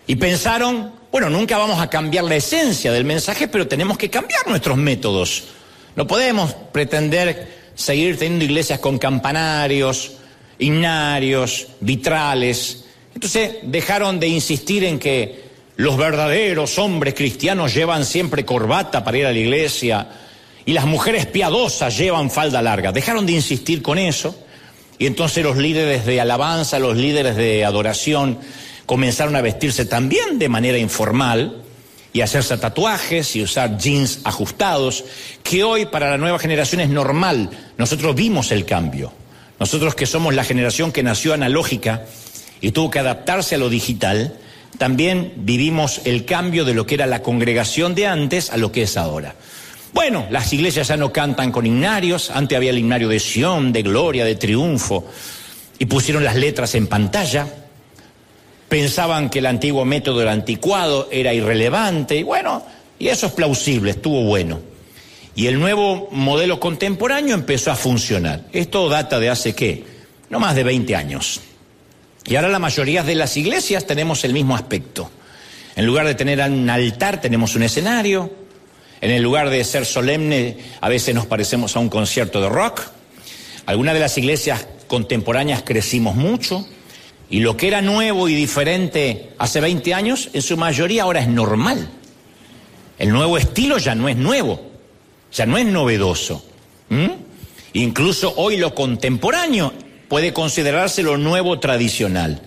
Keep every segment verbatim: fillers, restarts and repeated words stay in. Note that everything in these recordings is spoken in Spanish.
Y pensaron, bueno, nunca vamos a cambiar la esencia del mensaje, pero tenemos que cambiar nuestros métodos. No podemos pretender seguir teniendo iglesias con campanarios, himnarios, vitrales. Entonces dejaron de insistir en que los verdaderos hombres cristianos llevan siempre corbata para ir a la iglesia y las mujeres piadosas llevan falda larga. Dejaron de insistir con eso y entonces los líderes de alabanza, los líderes de adoración comenzaron a vestirse también de manera informal y hacerse tatuajes y usar jeans ajustados, que hoy para la nueva generación es normal. Nosotros vimos el cambio. Nosotros que somos la generación que nació analógica y tuvo que adaptarse a lo digital, también vivimos el cambio de lo que era la congregación de antes a lo que es ahora. Bueno, las iglesias ya no cantan con himnarios, antes había el himnario de Sión, de gloria, de triunfo, y pusieron las letras en pantalla. Pensaban que el antiguo método era anticuado, era irrelevante, y bueno, y eso es plausible, estuvo bueno. Y el nuevo modelo contemporáneo empezó a funcionar. Esto data de hace, ¿qué? No más de veinte años. Y ahora la mayoría de las iglesias tenemos el mismo aspecto. En lugar de tener un altar, tenemos un escenario. En el lugar de ser solemne, a veces nos parecemos a un concierto de rock. Algunas de las iglesias contemporáneas crecimos mucho. Y lo que era nuevo y diferente hace veinte años, en su mayoría ahora es normal. El nuevo estilo ya no es nuevo, ya no es novedoso. ¿Mm? Incluso hoy lo contemporáneo puede considerarse lo nuevo tradicional.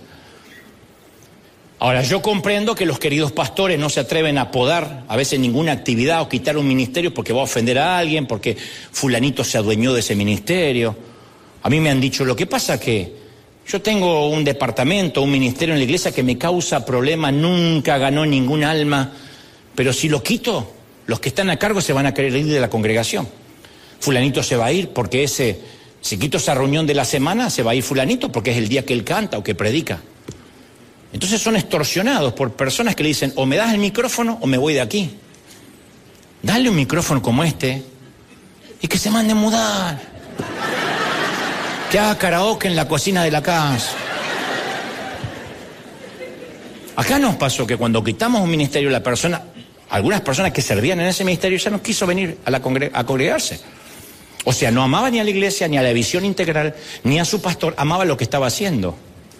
Ahora, yo comprendo que los queridos pastores no se atreven a podar a veces ninguna actividad o quitar un ministerio porque va a ofender a alguien, porque fulanito se adueñó de ese ministerio. A mí me han dicho, lo que pasa que yo tengo un departamento, un ministerio en la iglesia que me causa problemas, nunca ganó ningún alma, pero si lo quito, los que están a cargo se van a querer ir de la congregación. Fulanito se va a ir porque ese, si quito esa reunión de la semana, se va a ir fulanito porque es el día que él canta o que predica. Entonces son extorsionados por personas que le dicen, o me das el micrófono o me voy de aquí. Dale un micrófono como este y que se mande a mudar. Que haga karaoke en la cocina de la casa. Acá nos pasó que cuando quitamos un ministerio, la persona, algunas personas que servían en ese ministerio ya no quiso venir a, la congre- a congregarse. O sea, no amaba ni a la iglesia, ni a la visión integral, ni a su pastor, amaba lo que estaba haciendo.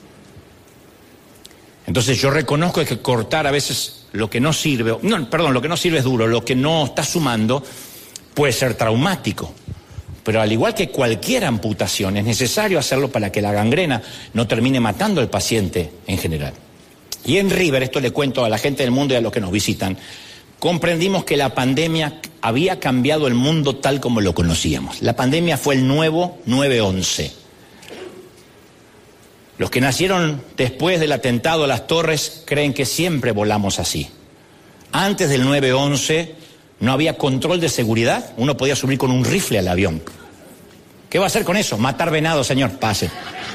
Entonces yo reconozco que cortar a veces lo que no sirve, no, perdón, lo que no sirve es duro, lo que no está sumando puede ser traumático. Pero al igual que cualquier amputación, es necesario hacerlo para que la gangrena no termine matando al paciente en general. Y en River, esto le cuento a la gente del mundo y a los que nos visitan, comprendimos que la pandemia había cambiado el mundo tal como lo conocíamos. La pandemia fue el nuevo nueve once. Los que nacieron después del atentado a las Torres creen que siempre volamos así. Antes del nueve once... no había control de seguridad, uno podía subir con un rifle al avión. ¿Qué va a hacer con eso? Matar venado, señor, pase.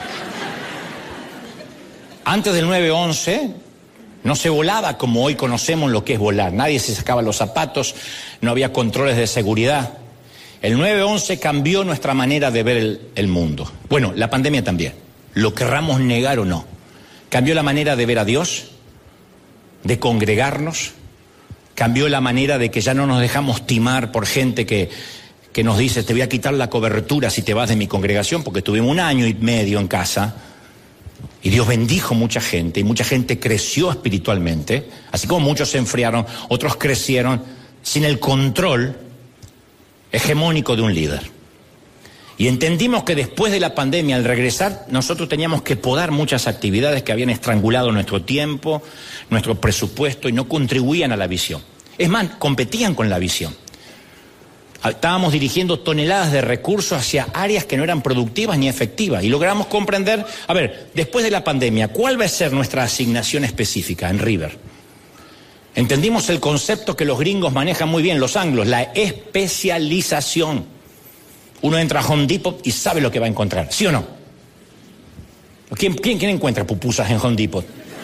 Antes del nueve once no se volaba como hoy conocemos lo que es volar. Nadie se sacaba los zapatos, no había controles de seguridad. El nueve once cambió nuestra manera de ver el, el mundo. Bueno, la pandemia también, lo querramos negar o no. Cambió la manera de ver a Dios, de congregarnos. Cambió la manera de que ya no nos dejamos timar por gente que, que nos dice, te voy a quitar la cobertura si te vas de mi congregación, porque tuvimos un año y medio en casa, y Dios bendijo mucha gente, y mucha gente creció espiritualmente, así como muchos se enfriaron, otros crecieron sin el control hegemónico de un líder. Y entendimos que después de la pandemia, al regresar, nosotros teníamos que podar muchas actividades que habían estrangulado nuestro tiempo, nuestro presupuesto y no contribuían a la visión. Es más, competían con la visión. Estábamos dirigiendo toneladas de recursos hacia áreas que no eran productivas ni efectivas y logramos comprender, a ver, después de la pandemia, ¿cuál va a ser nuestra asignación específica en River? Entendimos el concepto que los gringos manejan muy bien, los anglos, la especialización. Uno entra a Home Depot y sabe lo que va a encontrar, ¿sí o no? ¿Quién, quién, quién encuentra pupusas en Home Depot?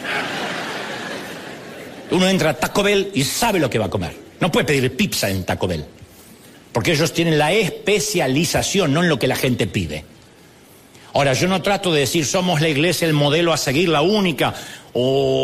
Uno entra a Taco Bell y sabe lo que va a comer. No puede pedir pizza en Taco Bell, porque ellos tienen la especialización, no en lo que la gente pide. Ahora, yo no trato de decir somos la iglesia, el modelo a seguir, la única, o,